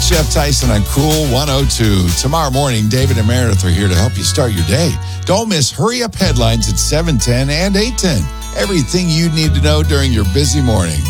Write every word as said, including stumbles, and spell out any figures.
Jeff Tyson on Cool one oh two. Tomorrow morning, David and Meredith are here to help you start your day. Don't miss Hurry Up Headlines at seven ten and eight ten. Everything you need to know during your busy morning.